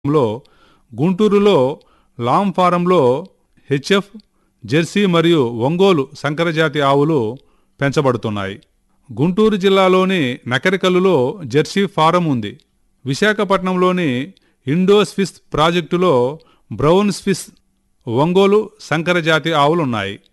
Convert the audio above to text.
లో గుంటూరులో లామ్ ఫారంలో హెచ్ఎఫ్, జెర్సీ మరియు ఒంగోలు సంకరజాతి ఆవులు పెంచబడుతున్నాయి. గుంటూరు జిల్లాలోని నకరికల్లులో జెర్సీ ఫారం ఉంది. విశాఖపట్నంలోని ఇండో స్విస్ ప్రాజెక్టులో బ్రౌన్ స్విస్, ఒంగోలు సంకరజాతి ఆవులున్నాయి.